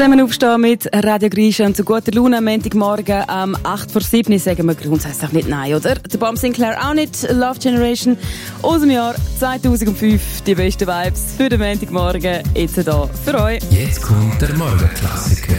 Zusammen aufstehen mit Radio Grisha und zu guter Laune am Montagmorgen um 8:07 sagen wir grundsätzlich nicht nein, oder? Der Bomb Sinclair auch nicht. Love Generation aus dem Jahr 2005. Die besten Vibes für den Montagmorgen jetzt hier für euch. Jetzt kommt der Morgenklassiker.